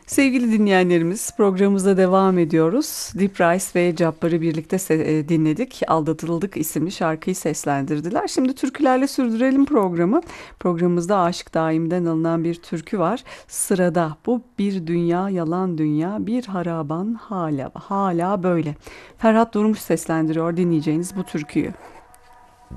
Sevgili dinleyenlerimiz, programımıza devam ediyoruz. Deep Rice ve Cabbar'ı birlikte dinledik. Aldatıldık isimli şarkıyı seslendirdiler. Şimdi türkülerle sürdürelim programı. Programımızda Aşık Daim'den alınan bir türkü var. Sırada bu bir dünya yalan dünya bir haraban hala böyle. Ferhat Durmuş seslendiriyor dinleyeceğiniz bu türküyü.